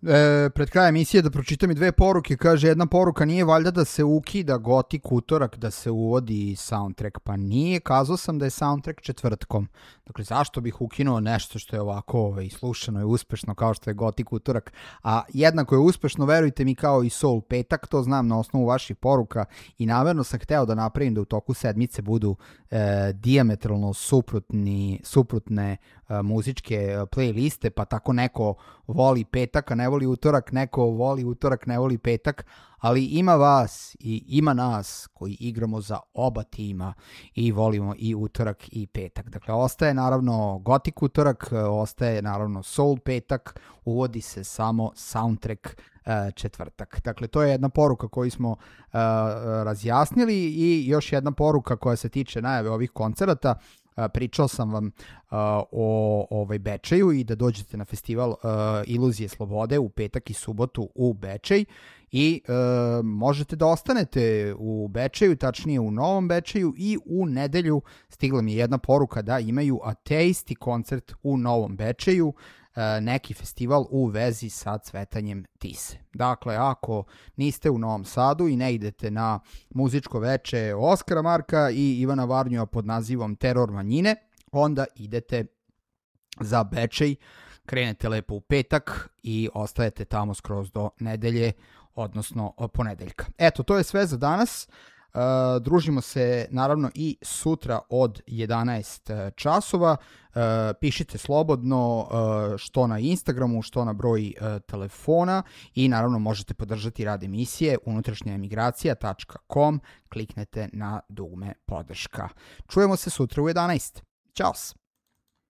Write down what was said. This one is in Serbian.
Pred krajem emisije da pročitam i dve poruke. Kaže, jedna poruka, nije valjda da se ukida Gotik utorak, da se uvodi soundtrack? Pa nije, kazao sam da je soundtrack četvrtkom. Dakle, zašto bih ukinuo nešto što je ovako slušano i uspešno kao što je Gotik utorak, a jednako je uspešno, verujte mi, kao i Soul petak, to znam na osnovu vaših poruka i namerno sam hteo da napravim da u toku sedmice budu dijametralno suprotne muzičke playliste, pa tako neko voli petak, a ne voli utorak, neko voli utorak, ne voli petak, ali ima vas i ima nas koji igramo za oba tima i volimo i utorak i petak. Dakle, ostaje naravno Gotik utorak, ostaje naravno Soul petak, uvodi se samo soundtrack četvrtak. Dakle, to je jedna poruka koju smo razjasnili i još jedna poruka koja se tiče najave ovih koncerata. Pričao sam vam o Bečeju i da dođete na festival Iluzije slobode u petak i subotu u Bečej i možete da ostanete u Bečeju, tačnije u Novom Bečeju, i u nedelju stigla mi je jedna poruka da imaju ateisti koncert u Novom Bečeju, neki festival u vezi sa cvetanjem Tise. Dakle, ako niste u Novom Sadu i ne idete na muzičko veče Oskara Marka i Ivana Varnjova pod nazivom Teror manjine, onda idete za Bečej, krenete lepo u petak i ostajete tamo skroz do nedelje, odnosno ponedeljka. Eto, to je sve za danas. Družimo se naravno i sutra od 11 časova. Pišite slobodno što na Instagramu, što na broj telefona i naravno možete podržati rad emisije unutrašnjaemigracija.com, kliknete na dugme podrška. Čujemo se sutra u 11. Ćao!